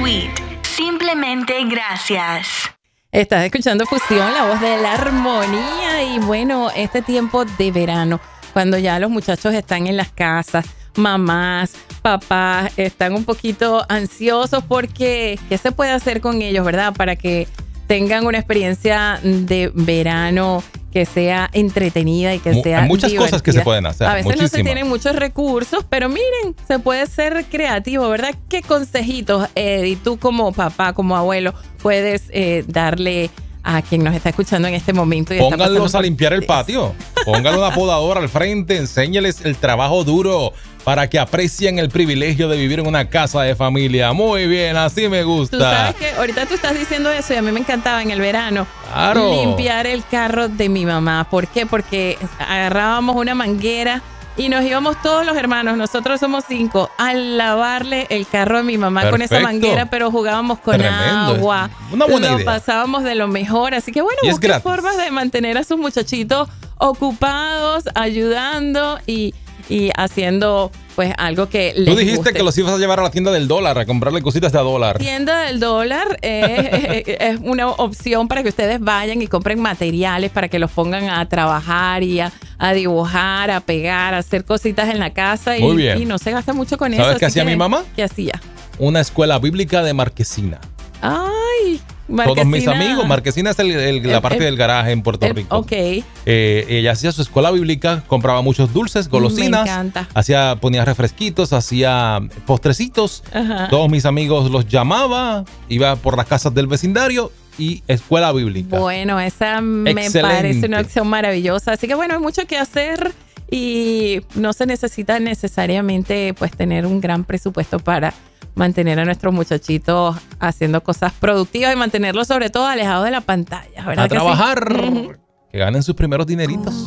Sweet. Simplemente gracias. Estás escuchando Fusión, la voz de la armonía. Y bueno, este tiempo de verano, cuando ya los muchachos están en las casas, mamás, papás, están un poquito ansiosos porque ¿qué se puede hacer con ellos, verdad? Para que tengan una experiencia de verano que sea entretenida y que sea Hay muchas divertida. cosas que se pueden hacer. A veces muchísimas. no se tienen muchos recursos, pero miren, se puede ser creativo, ¿verdad? ¿Qué consejitos, y tú como papá, como abuelo, puedes darle a quien nos está escuchando en este momento? Y Pónganlos a limpiar el patio. Pónganle una podadora al frente. Enséñales el trabajo duro para que aprecien el privilegio de vivir en una casa de familia. Muy bien, así me gusta. Tú sabes que ahorita tú estás diciendo eso y a mí me encantaba en el verano Claro. limpiar el carro de mi mamá. ¿Por qué? Porque agarrábamos una manguera y nos íbamos todos los hermanos, nosotros somos 5, a lavarle el carro a mi mamá con esa Perfecto. manguera, pero jugábamos con Tremendo. agua. Una buena Lo idea. pasábamos de lo mejor. Así que bueno, Y es busquen gratis. formas de mantener a sus muchachitos ocupados, ayudando y haciendo pues algo que les Tú dijiste guste. que los ibas a llevar a la tienda del dólar a comprarle cositas de a dólar. Tienda del dólar es una opción para que ustedes vayan y compren materiales para que los pongan a trabajar y a dibujar, a pegar, a hacer cositas en la casa Muy bien. y no se gasta mucho con eso. ¿Sabes qué así hacía que, mi mamá? ¿Qué hacía? Una escuela bíblica de Marquesina. Ay, Todos mis Marquesina. amigos. Marquesina es la parte del garaje en Puerto Rico. Ok. Ella hacía su escuela bíblica, compraba muchos dulces, golosinas. Me encanta. Ponía refresquitos, hacía postrecitos. Ajá. Todos mis amigos los llamaba, iba por las casas del vecindario y escuela bíblica. Bueno, esa me Excelente. parece una opción maravillosa. Así que bueno, hay mucho que hacer y no se necesita necesariamente pues tener un gran presupuesto para mantener a nuestros muchachitos haciendo cosas productivas y mantenerlos sobre todo alejados de la pantalla, ¿verdad? A que sí? trabajar, que ganen sus primeros dineritos.